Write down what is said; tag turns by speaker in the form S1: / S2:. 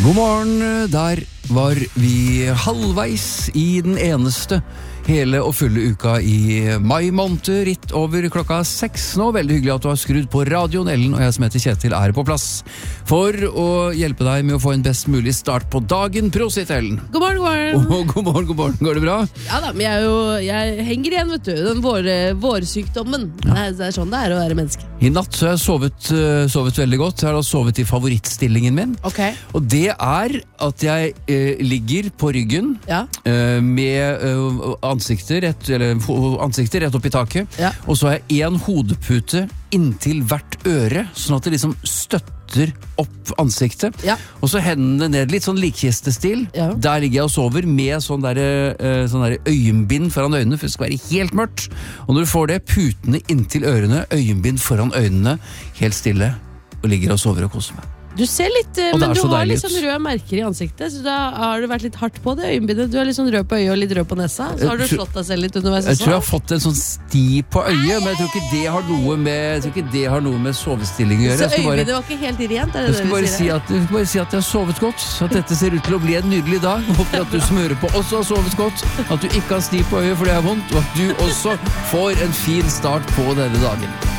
S1: God morgen, der var vi halvveis i den eneste hele og fulle uka i mai måned, ritt over klokka 6 nå. Veldig hyggelig at du har skrudd på radioen. Ellen og jeg som heter Kjetil er på plass for å hjelpe deg med å få en best mulig start på dagen. Prosit, Ellen!
S2: God morgen, god morgen!
S1: God morgen, god morgen. Går det bra?
S2: Ja da, men jeg henger igjen, vet du. Den vårsykdommen. Ja. Det er sånn det er å være menneske.
S1: I natt så har jeg sovet veldig godt. Jeg har da sovet i favorittstillingen min.
S2: Okay.
S1: Og det er at jeg ligger på ryggen med ansiktet rett opp i taket, og så har jeg en hodepute inntil hvert øre, sånn at det liksom støtter opp ansiktet, og så hendene ned, litt sånn likkistestil. Der ligger jeg og sover med sånn der øyenbind foran øynene, for det skal være helt mørkt, og når du får det, putene inntil ørene, øyenbind foran øynene, helt stille, og ligger og sover og koser meg.
S2: Du ser litt, men du har litt sånn røde merker i ansiktet, så da har du vært litt hardt på det øyenbindet. Du er litt sånn rød på øyet og litt rød på nesa, så har du slått deg selv litt underveis.
S1: Jeg tror jeg har fått en sånn sti på øyet, men jeg tror ikke det har noe med sovestilling å gjøre.
S2: Så øyenbindet var ikke helt irrient, er det det du sier?
S1: Jeg skal bare si at jeg har sovet godt, at dette ser ut til å bli en nydelig dag. Håper at du som hører på også har sovet godt, at du ikke har sti på øyet for det er vondt, og at du også får en fin start på denne dagen.